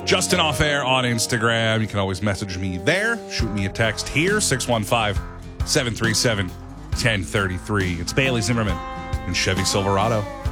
Justin Off Air on Instagram. You can always message me there. Shoot me a text here, 615-737-1033. It's Bailey Zimmerman in Chevy Silverado.